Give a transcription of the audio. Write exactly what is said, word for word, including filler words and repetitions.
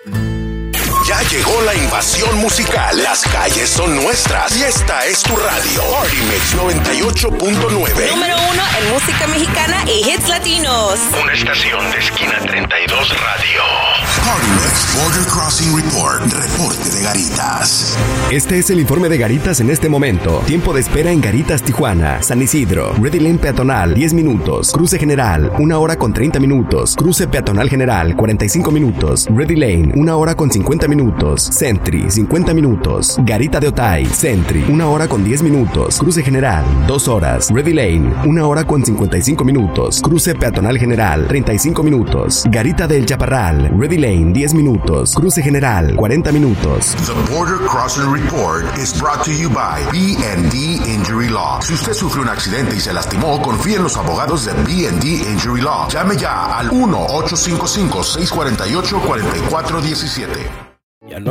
Ya llegó la invasión musical. Las calles son nuestras y esta es tu radio. Party Mix noventa y ocho punto nueve. Número uno en música mexicana y hits latinos. Una estación de Esquina treinta y dos Radio. Party Mix Border Crossing Report. Reporte de Garitas. Este es el informe de Garitas en este momento. Tiempo de espera en Garitas, Tijuana. San Isidro. Ready Lane peatonal, diez minutos. Cruce general, una hora con treinta minutos. Cruce peatonal general, cuarenta y cinco minutos. Ready Lane, una hora con cincuenta minutos. Sentry, cincuenta minutos. Garita de Otay, Sentry, una hora con diez minutos. Cruce general, dos horas. Ready Lane, una hora con cincuenta y cinco minutos. Cruce peatonal general, treinta y cinco minutos. Garita del Chaparral, Ready Lane, diez minutos. Cruce general, cuarenta minutos. The Border Crossing Report is brought to you by B and D Injury Law. Si usted sufrió un accidente y se lastimó, confíe en los abogados de B and D Injury Law. Llame ya al uno ocho cinco cinco, seis cuatro ocho, cuatro cuatro uno siete.